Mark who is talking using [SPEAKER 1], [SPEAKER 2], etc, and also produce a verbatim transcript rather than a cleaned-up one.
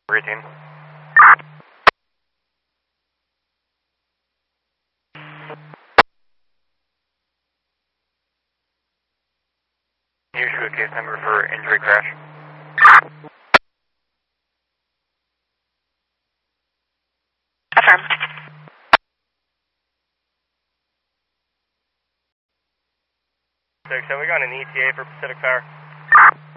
[SPEAKER 1] eighteen. Can you issue a case number for injury crash?
[SPEAKER 2] Affirm.
[SPEAKER 1] Six, have we got an E T A for Pacific Power?